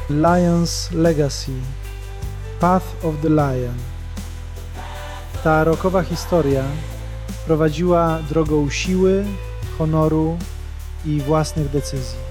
Lion's Legacy – Path of the Lion. Ta rockowa historia prowadziła drogą siły, honoru i własnych decyzji.